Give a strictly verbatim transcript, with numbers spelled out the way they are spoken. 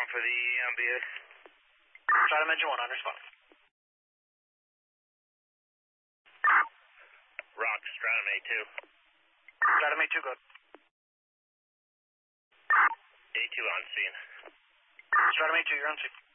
ground for the M B A. Stratum engine one on response. Rock, Stratum A two. Stratum A two, good. A two on scene. Stratum A two, you're on scene.